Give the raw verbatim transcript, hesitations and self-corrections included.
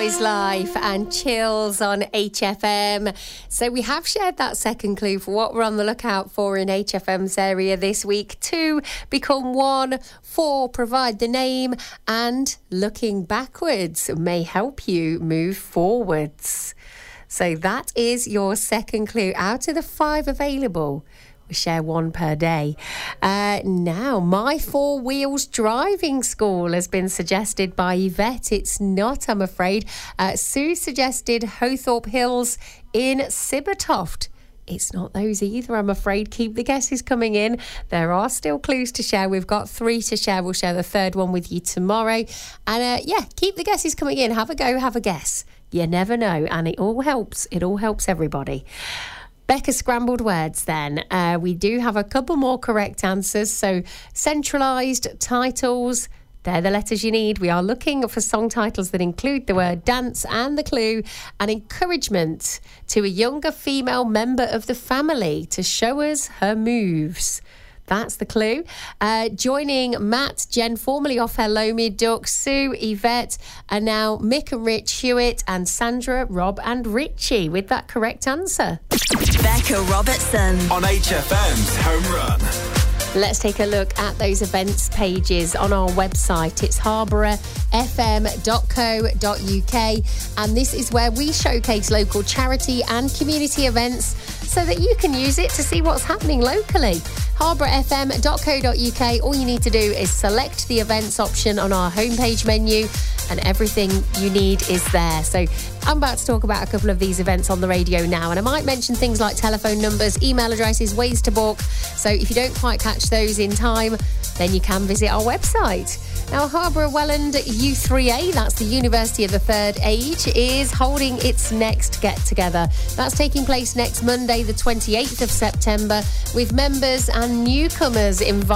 Boys Life and Chills on H F M. So we have shared that second clue for what we're on the lookout for in H F M's area this week. Two, become one. Four, provide the name. And looking backwards may help you move forwards. So that is your second clue out of the five available. We share one per day. Uh, now, My Four Wheels Driving School has been suggested by Yvette. It's not, I'm afraid. Uh, Sue suggested Hothorpe Hills in Sibbertoft. It's not those either, I'm afraid. Keep the guesses coming in. There are still clues to share. We've got three to share. We'll share the third one with you tomorrow. And uh, yeah, keep the guesses coming in. Have a go, have a guess. You never know. And it all helps. It all helps everybody. Becca Scrambled Words then. Uh, we do have a couple more correct answers. So centralised titles, they're the letters you need. We are looking for song titles that include the word dance and the clue, an encouragement to a younger female member of the family to show us her moves. That's the clue. Uh, joining Matt, Jen, formerly off Hello Me Duck, Sue, Yvette, and now Mick and Rich Hewitt, and Sandra, Rob and Richie with that correct answer. Becca Robertson on H F M's Home Run. Let's take a look at those events pages on our website. It's harborough f m dot co dot u k, and this is where we showcase local charity and community events so that you can use it to see what's happening locally. harborough f m dot co dot u k. All you need to do is select the events option on our homepage menu, and everything you need is there. So I'm about to talk about a couple of these events on the radio now, and I might mention things like telephone numbers, email addresses, ways to book. So if you don't quite catch those in time, then you can visit our website. Now, Harborough Welland U three A, that's the University of the Third Age, is holding its next get-together. That's taking place next Monday, the twenty-eighth of September, with members and newcomers invited